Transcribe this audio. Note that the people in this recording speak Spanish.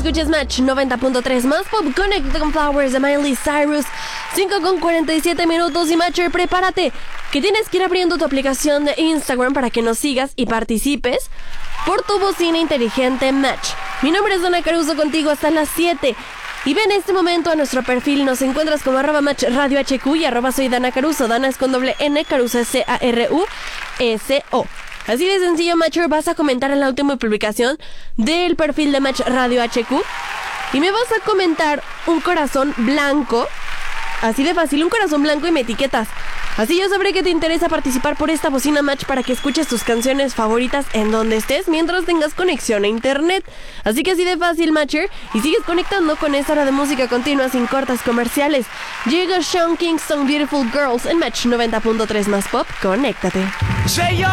escuches Match 90.3 más pop. Connect con Flowers de Miley Cyrus. 5:47 minutos y Matcher, prepárate, que tienes que ir abriendo tu aplicación de Instagram para que nos sigas y participes por tu bocina inteligente Match. Mi nombre es Dana Caruso, contigo hasta las 7. Y ven en este momento a nuestro perfil, nos encuentras como @Match Radio HQ y @soy Dana Caruso. Dana es con doble N, Caruso es Caruso. Así de sencillo, Matcher, vas a comentar en la última publicación del perfil de Match Radio HQ y me vas a comentar un corazón blanco. Así de fácil, un corazón blanco, y me etiquetas. Así yo sabré que te interesa participar por esta bocina Match para que escuches tus canciones favoritas en donde estés mientras tengas conexión a internet. Así que así de fácil, Matcher, y sigues conectando con esta hora de música continua sin cortas comerciales. Llega Sean Kingston, Beautiful Girls en Match 90.3 más pop. Conéctate. Say yo,